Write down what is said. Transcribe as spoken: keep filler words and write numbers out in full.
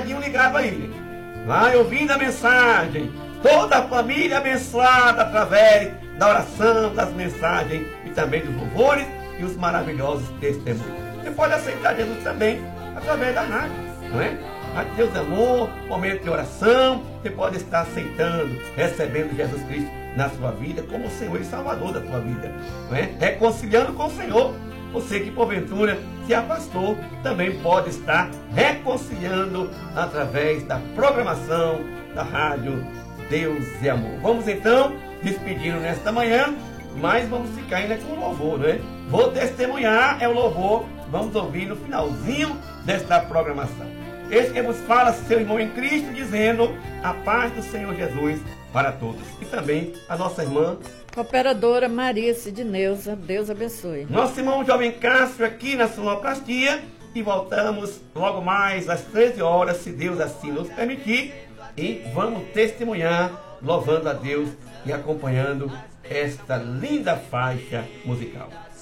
radinho ligado aí, gente. Vai ouvindo a mensagem. Toda a família abençoada através da oração, das mensagens e também dos louvores e os maravilhosos testemunhos. Você pode aceitar Jesus também através da rádio, não é? Rádio Deus Amor, momento de oração. Você pode estar aceitando, recebendo Jesus Cristo na sua vida como o Senhor e Salvador da sua vida, não é? Reconciliando com o Senhor. Você que porventura se afastou também pode estar reconciliando através da programação da rádio Deus e Amor. Vamos então despedindo nesta manhã, mas vamos ficar ainda com o louvor, não é? Vou testemunhar é o louvor, vamos ouvir no finalzinho desta programação. Esse que vos fala, seu irmão em Cristo, dizendo a paz do Senhor Jesus para todos. E também a nossa irmã Cooperadora Maria Sidneuza, Deus abençoe. Nosso irmão Jovem Cássio aqui na sonoplastia. E voltamos logo mais às treze horas, se Deus assim nos permitir. E vamos testemunhar, louvando a Deus e acompanhando esta linda faixa musical.